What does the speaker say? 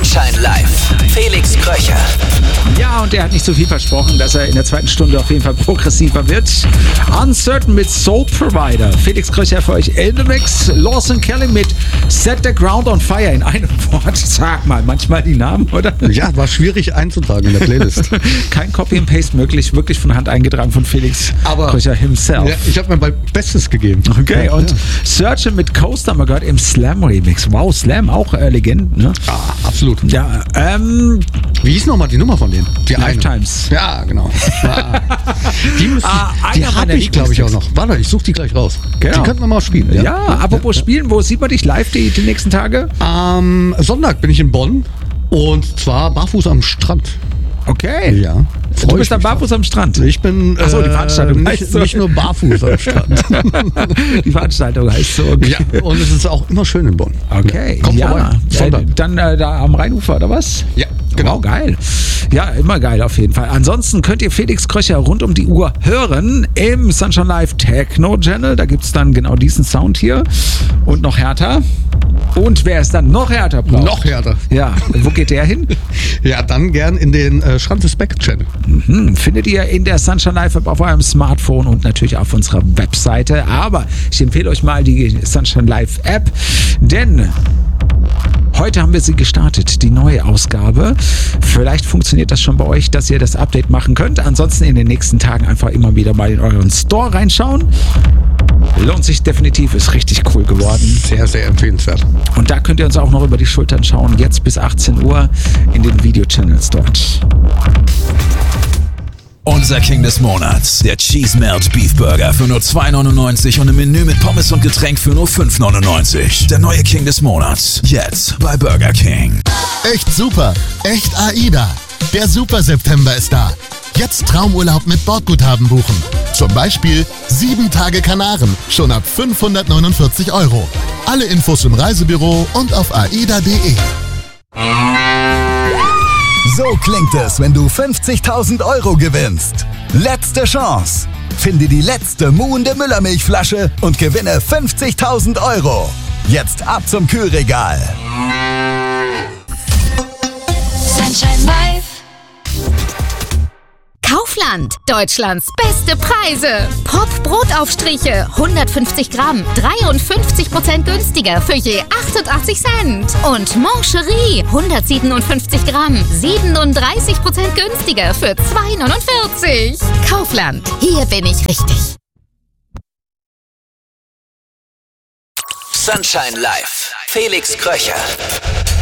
Sunshine Live. Felix Kröcher. Ja, und er hat nicht so viel versprochen, dass er in der zweiten Stunde auf jeden Fall progressiver wird. Uncertain mit Soul Provider. Felix Kröcher für euch in the Mix. Lawson Kelly mit Set the Ground on Fire in einem Wort. Sag mal, manchmal die Namen, oder? Ja, war schwierig einzutragen in der Playlist. Kein Copy and Paste möglich, wirklich von Hand eingetragen von Felix Kröcher himself. Ja, ich habe mir mein Bestes gegeben. Okay, und Search mit Coaster haben wir gehört im Slam Remix. Wow, Slam auch Legend, ne? Ah, absolut. Ja, wie hieß nochmal die Nummer von denen? Die Lifetimes. Ja, genau. Die einer habe meiner ich, glaube ich, auch noch. Warte, ich suche die gleich raus. Genau. Die könnten wir mal spielen. Ja, apropos Spielen, wo sieht man dich live die nächsten Tage? Am Sonntag bin ich in Bonn und zwar barfuß am Strand. Okay. Ja. Du bist dann barfuß am Strand? Ich bin Achso, die Veranstaltung heißt so. Nicht nur barfuß am Strand. Die Veranstaltung heißt so. Okay. Ja, und es ist auch immer schön in Bonn. Okay. Kommt vorbei. Sonntag. Dann da am Rheinufer, oder was? Ja, genau. Wow, geil. Ja, immer geil auf jeden Fall. Ansonsten könnt ihr Felix Kröcher rund um die Uhr hören im Sunshine Live Techno Channel. Da gibt es dann genau diesen Sound hier. Und noch härter. Und wer es dann noch härter braucht. Noch härter. Ja, wo geht der hin? Ja, dann gern in den Schrantes Back Channel. Findet ihr in der Sunshine Live App auf eurem Smartphone und natürlich auf unserer Webseite. Aber ich empfehle euch mal die Sunshine Live App, denn heute haben wir sie gestartet, die neue Ausgabe. Vielleicht funktioniert das schon bei euch, dass ihr das Update machen könnt. Ansonsten in den nächsten Tagen einfach immer wieder mal in euren Store reinschauen. Lohnt sich definitiv, ist richtig cool geworden. Sehr, sehr empfehlenswert. Und da könnt ihr uns auch noch über die Schultern schauen, jetzt bis 18 Uhr in den Video-Channels dort. Unser King des Monats, der Cheese Melt Beef Burger für nur $2,99 und ein Menü mit Pommes und Getränk für nur $5,99. Der neue King des Monats, jetzt bei Burger King. Echt super, echt AIDA. Der Super September ist da. Jetzt Traumurlaub mit Bordguthaben buchen. Zum Beispiel 7 Tage Kanaren, schon ab 549 €. Alle Infos im Reisebüro und auf aida.de. So klingt es, wenn du 50.000 € gewinnst. Letzte Chance. Finde die letzte muhende Müllermilchflasche und gewinne 50.000 €. Jetzt ab zum Kühlregal. Sunshine Live. Kaufland, Deutschlands beste Preise. Pop Brotaufstriche, 150 Gramm, 53% günstiger für je 88 Cent. Und Moncherie, 157 Gramm, 37% günstiger für 2,49. Kaufland, hier bin ich richtig. Sunshine Live. Felix Kröcher.